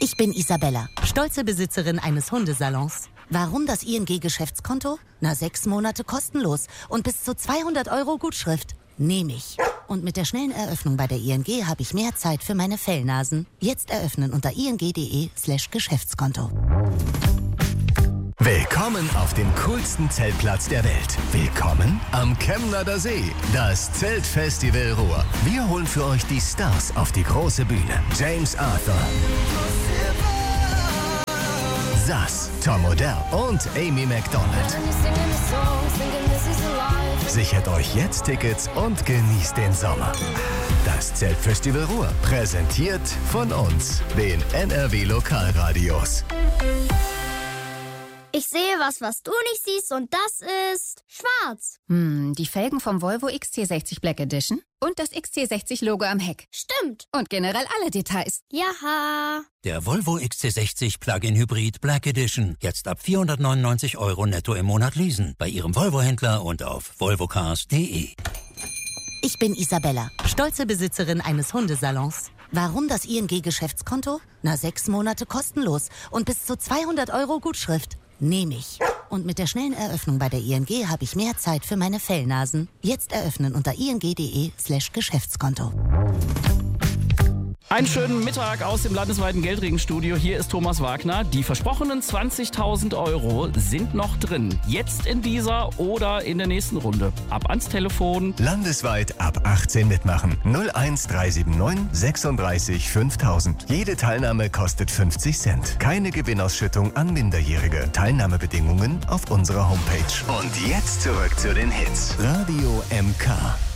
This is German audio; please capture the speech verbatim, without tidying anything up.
Ich bin Isabella, stolze Besitzerin eines Hundesalons. Warum das I N G-Geschäftskonto? Na, sechs Monate kostenlos und bis zu zweihundert Euro Gutschrift. Nehme ich. Und mit der schnellen Eröffnung bei der I N G habe ich mehr Zeit für meine Fellnasen. Jetzt eröffnen unter ing.de slash Geschäftskonto. Willkommen auf dem coolsten Zeltplatz der Welt. Willkommen am Chemnader See, das Zeltfestival Ruhr. Wir holen für euch die Stars auf die große Bühne. James Arthur, Sass, Tom Odell und Amy Macdonald. Sichert euch jetzt Tickets und genießt den Sommer. Das Zeltfestival Ruhr, präsentiert von uns, den N R W Lokalradios. Ich sehe was, was du nicht siehst, und das ist schwarz. Hm, die Felgen vom Volvo X C sechzig Black Edition und das X C sechzig Logo am Heck. Stimmt. Und generell alle Details. Jaha. Der Volvo X C sechzig Plug-in Hybrid Black Edition. Jetzt ab vierhundertneunundneunzig Euro netto im Monat leasen. Bei Ihrem Volvo-Händler und auf volvocars punkt de. Ich bin Isabella, stolze Besitzerin eines Hundesalons. Warum das I N G-Geschäftskonto? Na, sechs Monate kostenlos und bis zu zweihundert Euro Gutschrift. Nehme ich. Und mit der schnellen Eröffnung bei der I N G habe ich mehr Zeit für meine Fellnasen. Jetzt eröffnen unter ing.de slash Geschäftskonto. Einen schönen Mittag aus dem landesweiten Geldregenstudio. Hier ist Thomas Wagner. Die versprochenen zwanzigtausend Euro sind noch drin. Jetzt in dieser oder in der nächsten Runde. Ab ans Telefon. Landesweit ab achtzehn mitmachen. null eins drei sieben neun sechsunddreißig fünftausend. Jede Teilnahme kostet fünfzig Cent. Keine Gewinnausschüttung an Minderjährige. Teilnahmebedingungen auf unserer Homepage. Und jetzt zurück zu den Hits. Radio M K.